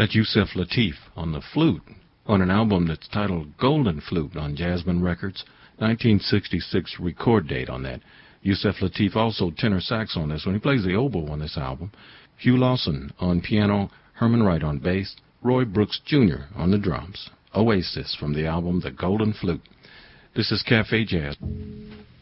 That's Yusef Lateef on the flute on an album that's titled Golden Flute on Jasmine Records, 1966 record date on that. Yusef Lateef also tenor sax on this one. He plays the oboe on this album. Hugh Lawson on piano, Herman Wright on bass, Roy Brooks Jr. on the drums. Oasis from the album The Golden Flute. This is Cafe Jazz.